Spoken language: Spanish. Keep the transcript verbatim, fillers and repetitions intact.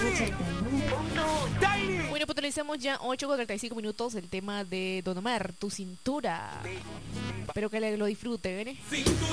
Bueno, potencializamos ya ocho con treinta y cinco minutos el tema de Don Omar, Tu Cintura. Espero que lo disfruten, ¿eh?